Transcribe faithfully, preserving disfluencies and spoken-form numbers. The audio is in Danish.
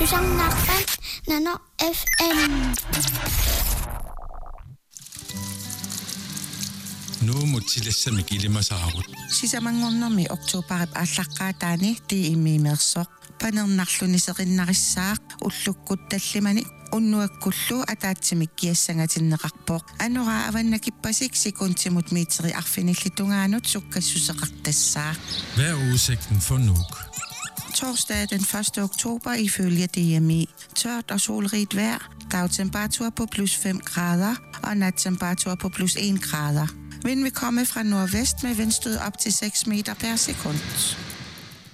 Susanne Nano F M. Nu mutsilassa mikilimasaarut. Sisamangornermi oktoberip allaqaataani tiimiimeersoq panernnarluniserinnarissaaq ullukkut tallimani unnuakkullu ataatsimik kiassangatinneqarpoq anora avannakippasik sekuntimut meteri arfinillitungaanut sukkassuseqartassaaq. Hvad er udsigten for Nuuk? Torsdag den første oktober ifølge D M I. Tørt og solrigt vejr. Dagtemperatur på plus fem grader og nattemperatur på plus en grader. Vind vil komme fra nordvest med vindstød op til seks meter per sekund.